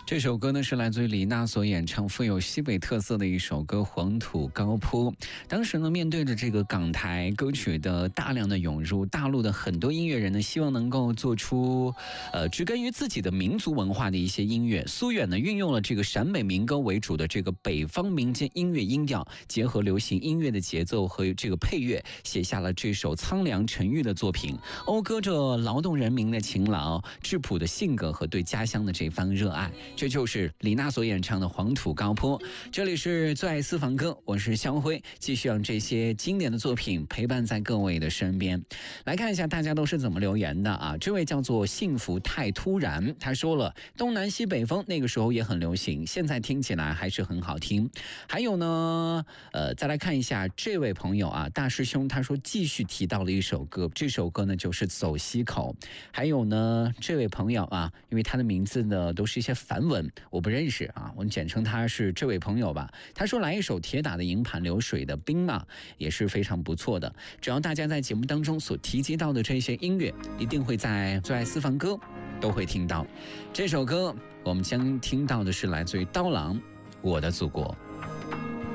这首歌呢是来自于李娜所演唱，富有西北特色的一首歌《黄土高坡》。当时呢，面对着这个港台歌曲的大量的涌入，大陆的很多音乐人呢，希望能够做出植根于自己的民族文化的一些音乐。苏远呢，运用了这个陕北民歌为主的这个北方民间音乐音调，结合流行音乐的节奏和这个配乐，写下了这首苍凉沉郁的作品，讴歌着劳动人民的勤劳、质朴的性格和对家乡的这番热爱。这就是李娜所演唱的《黄土高坡》。这里是最爱私房歌，我是香辉，继续让这些经典的作品陪伴在各位的身边。来看一下大家都是怎么留言的啊！这位叫做幸福太突然，他说了，东南西北风那个时候也很流行，现在听起来还是很好听。还有呢，再来看一下这位朋友啊，大师兄他说继续提到了一首歌，这首歌呢就是《走西口》。还有呢，这位朋友啊，因为他的名字呢都是一些梵文，我不认识啊，我们简称他是这位朋友吧。他说来一首铁打的营盘流水的兵马，也是非常不错的。只要大家在节目当中所提及到的这些音乐，一定会在最爱私房歌都会听到。这首歌我们将听到的是来自于刀郎《我的祖国》。